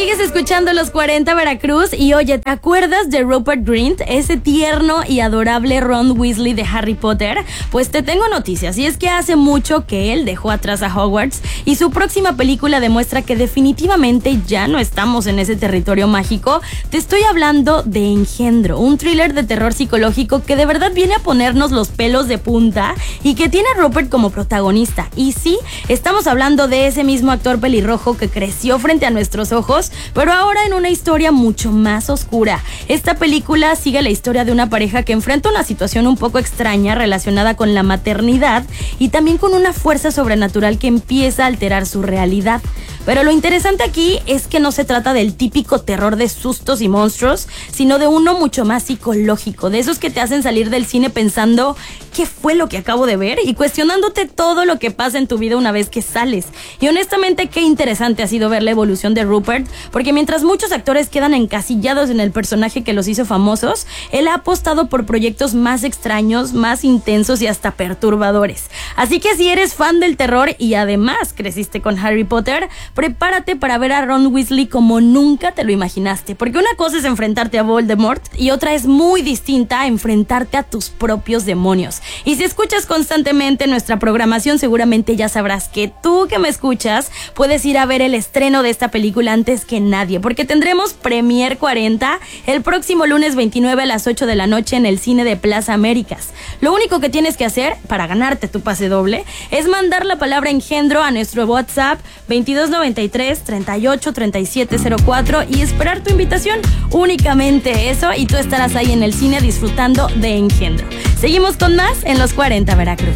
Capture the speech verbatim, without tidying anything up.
Sigues escuchando Los cuarenta Veracruz y oye, ¿te acuerdas de Rupert Grint, ese tierno y adorable Ron Weasley de Harry Potter? Pues te tengo noticias, y es que hace mucho que él dejó atrás a Hogwarts y su próxima película demuestra que definitivamente ya no estamos en ese territorio mágico. Te estoy hablando de Engendro, un thriller de terror psicológico que de verdad viene a ponernos los pelos de punta y que tiene a Rupert como protagonista. Y sí, estamos hablando de ese mismo actor pelirrojo que creció frente a nuestros ojos, pero ahora en una historia mucho más oscura. Esta película sigue la historia de una pareja que enfrenta una situación un poco extraña relacionada con la maternidad y también con una fuerza sobrenatural que empieza a alterar su realidad. Pero lo interesante aquí es que no se trata del típico terror de sustos y monstruos, sino de uno mucho más psicológico, de esos que te hacen salir del cine pensando ¿qué fue lo que acabo de ver? Y cuestionándote todo lo que pasa en tu vida una vez que sales. Y honestamente, qué interesante ha sido ver la evolución de Rupert, porque mientras muchos actores quedan encasillados en el personaje que los hizo famosos, él ha apostado por proyectos más extraños, más intensos y hasta perturbadores. Así que si eres fan del terror y además creciste con Harry Potter, prepárate para ver a Ron Weasley como nunca te lo imaginaste, porque una cosa es enfrentarte a Voldemort y otra es muy distinta a enfrentarte a tus propios demonios. Y si escuchas constantemente nuestra programación, seguramente ya sabrás que tú que me escuchas puedes ir a ver el estreno de esta película antes que nadie, porque tendremos Premier cuarenta el próximo lunes veintinueve a las ocho de la noche en el cine de Plaza Américas. Lo único que tienes que hacer para ganarte tu pase doble es mandar la palabra Engendro a nuestro WhatsApp veintidós noventa y tres, treinta y ocho, treinta y siete cero cuatro y esperar tu invitación. Únicamente eso y tú estarás ahí en el cine disfrutando de Engendro. Seguimos con más en Los cuarenta Veracruz.